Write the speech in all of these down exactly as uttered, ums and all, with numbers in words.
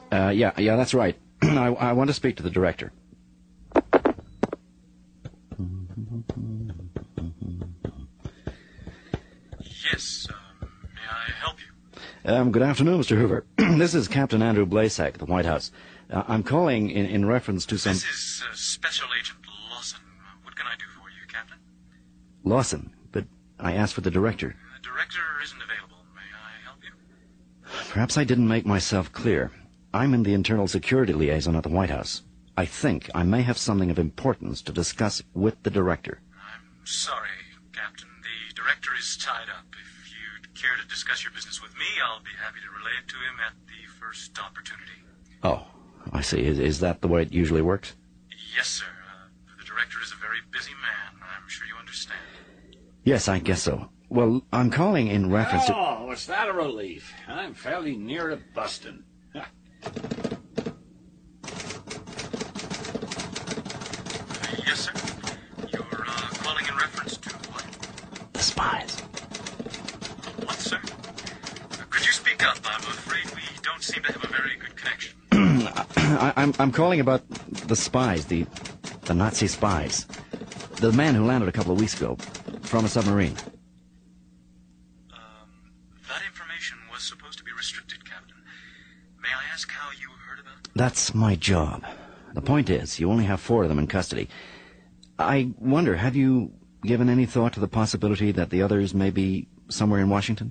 Uh, yeah, yeah, that's right. I, I want to speak to the director. Yes, uh, may I help you? Um, good afternoon, Mister Hoover. This is Captain Andrew Blasak at the White House. Uh, I'm calling in, in reference to some... This is uh, Special Agent Lawson. What can I do for you, Captain? Lawson, but I asked for the director. The director isn't available. May I help you? Perhaps I didn't make myself clear. I'm in the Internal Security Liaison at the White House. I think I may have something of importance to discuss with the director. I'm sorry, Captain. The director is tied up. If you'd care to discuss your business with me, I'll be happy to relay it to him at the first opportunity. Oh, I see. Is, is that the way it usually works? Yes, sir. Uh, the director is a very busy man. I'm sure you understand. Yes, I guess so. Well, I'm calling in reference to... Oh, was that a relief? I'm fairly near to busting. Uh, yes, sir. You're uh, calling in reference to what? The spies. What, sir? Uh, could you speak up? I'm afraid we don't seem to have a very good connection. I, I'm, I'm calling about the spies, the, the Nazi spies. The man who landed a couple of weeks ago from a submarine. Um, that information was supposed to be restricted, Captain. May I ask how you heard about it? That's my job. The point is, you only have four of them in custody. I wonder, have you given any thought to the possibility that the others may be somewhere in Washington?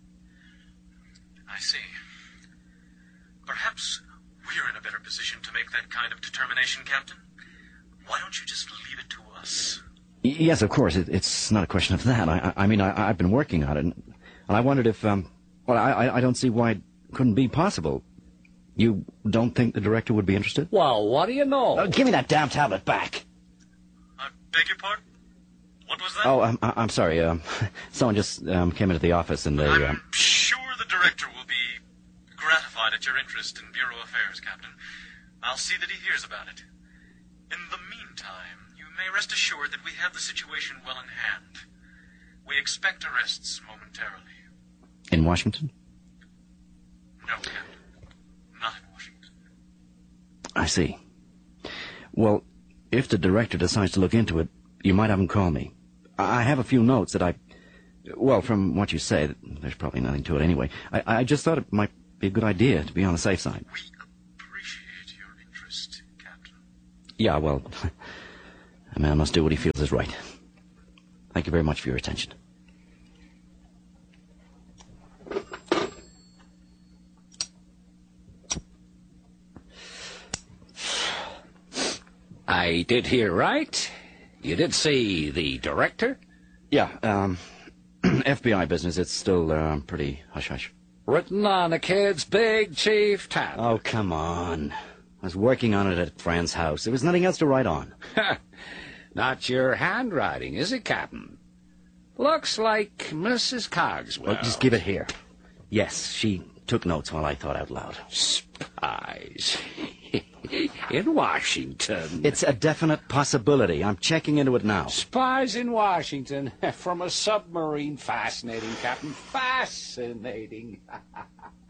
I see. Perhaps we're in a better position to make that kind of determination, Captain. Why don't you just leave it to us? Y- yes, of course. It, it's not a question of that. I, I, I mean, I, I've been working on it, and, and I wondered if, um, well, I, I- I don't see why it couldn't be possible. You don't think the director would be interested? Well, what do you know? Uh, give me that damn tablet back. I beg your pardon? What was that? Oh, I'm, I'm sorry. Um, someone just um, came into the office, and they... I'm Um, sure the director will be gratified at your interest in Bureau affairs, Captain. I'll see that he hears about it. In the meantime, you may rest assured that we have the situation well in hand. We expect arrests momentarily. in Washington? No, Captain. Not in Washington. I see. Well, if the director decides to look into it, you might have him call me. I have a few notes that I... Well, from what you say, there's probably nothing to it anyway. I, I just thought it might be a good idea to be on the safe side. We appreciate your interest, Captain. Yeah, well, a man must do what he feels is right. Thank you very much for your attention. I did hear right. You did see the director? Yeah, um, F B I business, it's still uh, pretty hush-hush. Written on a kid's big chief tab. Oh, come on. I was working on it at a friend's house. There was nothing else to write on. Not your handwriting, is it, Captain? Looks like Missus Cogswell. Well, just give it here. Yes, she took notes while I thought out loud. Spies. In Washington. It's a definite possibility. I'm checking into it now. Spies in Washington. From a submarine. Fascinating, Captain. Fascinating.